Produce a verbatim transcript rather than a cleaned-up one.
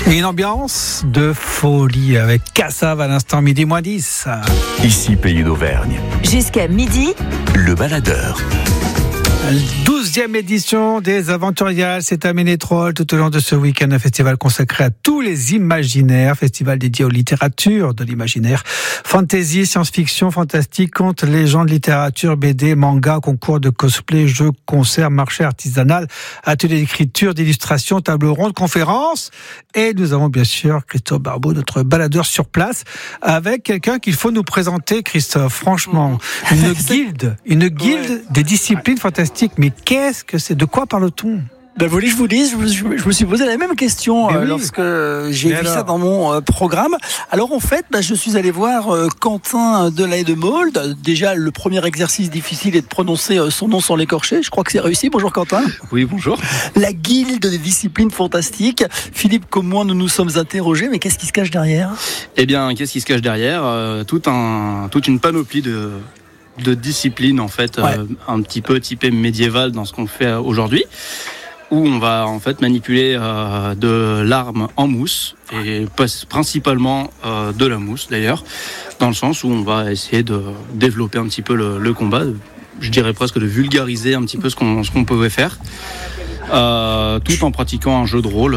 Et une ambiance de folie avec Cassav à l'instant, midi moins dix. Ici, Pays d'Auvergne. Jusqu'à midi, Le Baladeur. douzième édition des Aventuriales, c'est à Ménétrol tout au long de ce week-end, un festival consacré à tous les imaginaires, festival dédié aux littératures de l'imaginaire, fantasy, science-fiction, fantastique, contes, légendes, littérature, B D, manga, concours de cosplay, jeux, concerts, marché artisanal, ateliers d'écriture, d'illustration, table ronde, conférences. Et nous avons bien sûr Christophe Barbeau, notre baladeur sur place, avec quelqu'un qu'il faut nous présenter, Christophe. Franchement, une guilde, une guilde Ouais. des disciplines fantastiques. Mais qu'est-ce que c'est? De quoi parle-t-on? Ben, vous voulez que je vous dise, je, me- je me- je me suis posé la même question Mais euh, oui. lorsque j'ai Mais vu alors ça dans mon euh, programme. Alors en fait, ben, je suis allé voir euh, Quentin Delahaye-de-Maulde. Déjà, le premier exercice difficile est de prononcer euh, son nom sans l'écorcher. Je crois que c'est réussi. Bonjour Quentin. Oui, bonjour. La guilde des disciplines fantastiques. Philippe, comme moi, nous nous sommes interrogés. Mais qu'est-ce qui se cache derrière? Eh bien, qu'est-ce qui se cache derrière Euh, tout un, Toute une panoplie de, de disciplines, en fait, Ouais. euh, un petit peu typé médiéval dans ce qu'on fait euh, aujourd'hui, où on va en fait manipuler euh, de l'arme en mousse, et pas- principalement euh, de la mousse d'ailleurs, dans le sens où on va essayer de développer un petit peu le, le combat, de- je dirais presque de vulgariser un petit peu ce qu'on, ce qu'on pouvait faire, euh, tout en pratiquant un jeu de rôle